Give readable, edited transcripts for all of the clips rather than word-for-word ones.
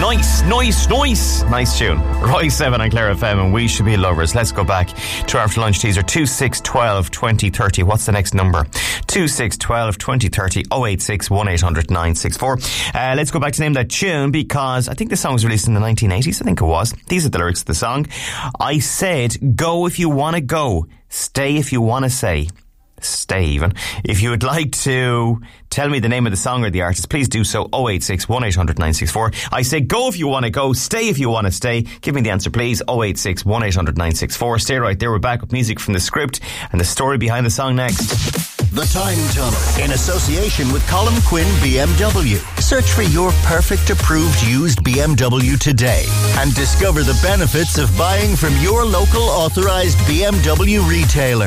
Nice. Nice tune. Roy 7 on Clare FM, and We Should Be Lovers. Let's go back to our after lunch teaser. 2612 2030. What's the next number? 2612 2030 086 1800 964. Let's go back to name that tune, because I think the song was released in the 1980s. I think it was. These are the lyrics of the song. I said, go if you want to go. Stay if you want to stay. If you would like to tell me the name of the song or the artist, please do so. 086 1800 964. I say go if you want to go, stay if you want to stay. Give me the answer, please. 086 1800 964. Stay right there. We're back with music from the script and the story behind the song next. The Time Tunnel, in association with Colin Quinn BMW. Search for your perfect approved used BMW today and discover the benefits of buying from your local authorised BMW retailer.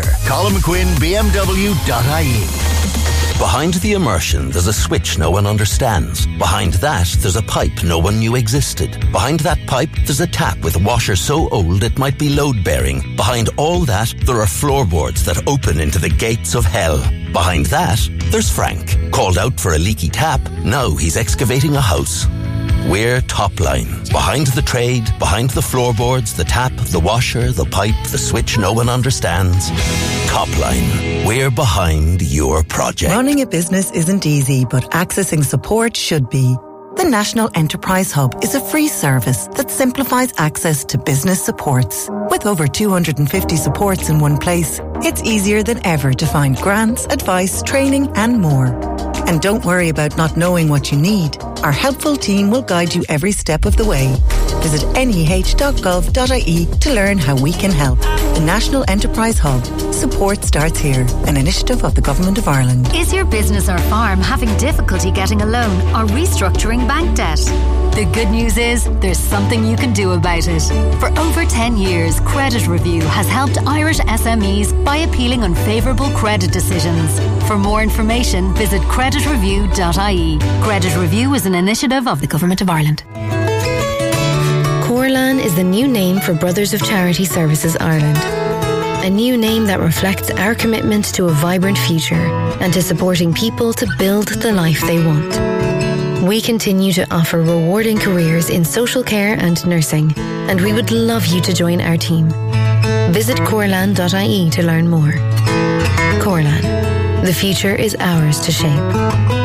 ColinQuinnBMW.ie. Behind the immersion, there's a switch no one understands. Behind that, there's a pipe no one knew existed. Behind that pipe, there's a tap with a washer so old it might be load-bearing. Behind all that, there are floorboards that open into the gates of hell. Behind that, there's Frank. Called out for a leaky tap, now he's excavating a house. We're Topline. Behind the trade, behind the floorboards, the tap, the washer, the pipe, the switch no one understands. Topline. We're behind your project. Running a business isn't easy, but accessing support should be. The National Enterprise Hub is a free service that simplifies access to business supports. With over 250 supports in one place, it's easier than ever to find grants, advice, training and more. And don't worry about not knowing what you need. Our helpful team will guide you every step of the way. Visit neh.gov.ie to learn how we can help. The National Enterprise Hub. Support starts here. An initiative of the Government of Ireland. Is your business or farm having difficulty getting a loan or restructuring bank debt? The good news is there's something you can do about it. For over 10 years, Credit Review has helped Irish SMEs by appealing unfavourable credit decisions. For more information, visit creditreview.ie. Credit Review is an initiative of the Government of Ireland. Corlan is the new name for Brothers of Charity Services Ireland. A new name that reflects our commitment to a vibrant future and to supporting people to build the life they want. We continue to offer rewarding careers in social care and nursing, and we would love you to join our team. Visit corlan.ie to learn more. Corlan. The future is ours to shape.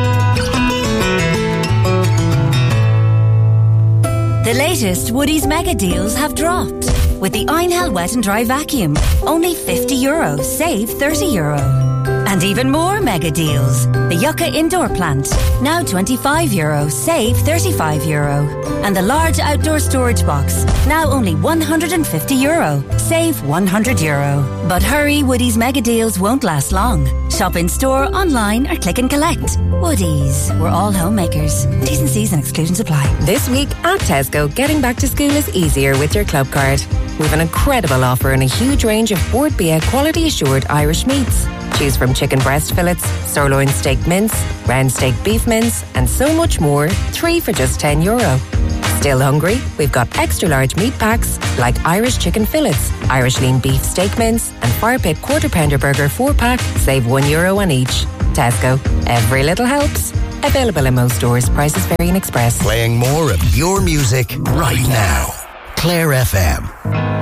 The latest Woodie's mega deals have dropped. With the Einhell Wet and Dry Vacuum, only €50, save €30. And even more mega deals. The Yucca Indoor Plant, now €25, save €35. And the large outdoor storage box, now only €150, save €100. But hurry, Woodie's mega deals won't last long. Shop in store, online or click and collect. Woodie's, we're all homemakers. T's and C's and exclusions apply. This week at Tesco, getting back to school is easier with your club card. We've an incredible offer and a huge range of Bord Bia quality assured Irish meats. Choose from chicken breast fillets, sirloin steak mince, round steak beef mince, and so much more, 3 for just €10. Still hungry? We've got extra large meat packs like Irish chicken fillets, Irish lean beef steak mince, and Fire Pit quarter pounder burger 4-pack, save €1 on each. Tesco, every little helps. Available in most stores. Prices vary in Express. Playing more of your music right now. Clare FM.